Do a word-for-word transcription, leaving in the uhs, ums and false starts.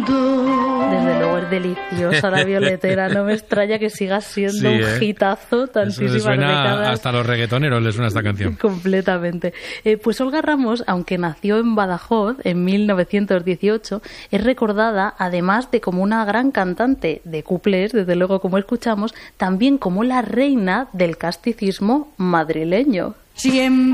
Desde luego es deliciosa La Violetera, no me extraña que siga siendo sí, un ¿eh? hitazo tantísimas suena décadas. Hasta los reggaetoneros les suena esta canción. Completamente. Eh, pues Olga Ramos, aunque nació en Badajoz en mil novecientos dieciocho, es recordada, además de como una gran cantante de cuplés, desde luego como escuchamos, también como la reina del casticismo madrileño. Siempre